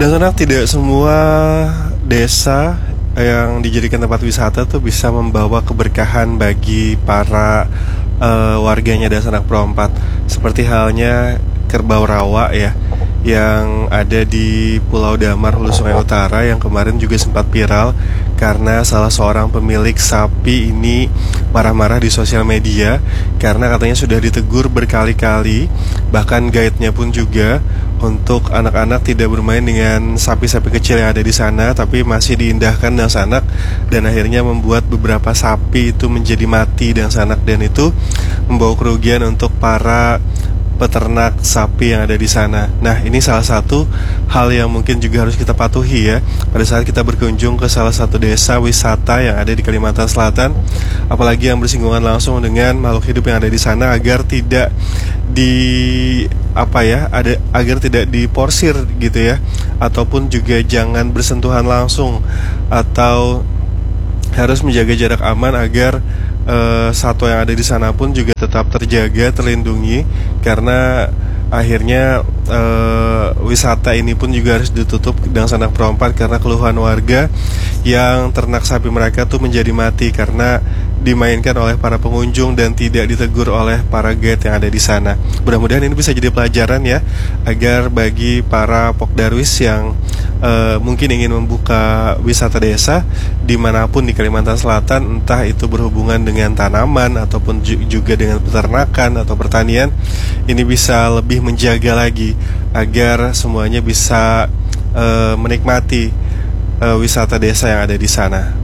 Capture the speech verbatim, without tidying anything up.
Dan tenang, tidak semua desa yang dijadikan tempat wisata tuh bisa membawa keberkahan bagi para eh, warganya Desa Anak Pro empat. Seperti halnya Kerbau Rawa ya, yang ada di Pulau Damar, Hulu Sungai Utara, yang kemarin juga sempat viral karena salah seorang pemilik sapi ini marah-marah di sosial media karena katanya sudah ditegur berkali-kali, bahkan guide-nya pun juga untuk anak-anak tidak bermain dengan sapi-sapi kecil yang ada di sana, tapi masih diindahkan dan sanak, dan akhirnya membuat beberapa sapi itu menjadi mati dan sanak, dan itu membawa kerugian untuk para peternak sapi yang ada di sana. Nah, ini salah satu hal yang mungkin juga harus kita patuhi ya pada saat kita berkunjung ke salah satu desa wisata yang ada di Kalimantan Selatan, apalagi yang bersinggungan langsung dengan makhluk hidup yang ada di sana, agar tidak di apa ya, ada agar tidak diporsir gitu ya, ataupun juga jangan bersentuhan langsung, atau harus menjaga jarak aman agar uh, satwa yang ada di sana pun juga tetap terjaga, terlindungi, karena akhirnya uh, wisata ini pun juga harus ditutup dengan Sanak Pro empat karena keluhan warga yang ternak sapi mereka tuh menjadi mati karena dimainkan oleh para pengunjung dan tidak ditegur oleh para guide yang ada di sana. Mudah-mudahan ini bisa jadi pelajaran ya, agar bagi para Pokdarwis yang uh, mungkin ingin membuka wisata desa dimanapun di Kalimantan Selatan, entah itu berhubungan dengan tanaman ataupun ju- juga dengan peternakan atau pertanian, ini bisa lebih menjaga lagi agar semuanya bisa uh, menikmati uh, wisata desa yang ada di sana.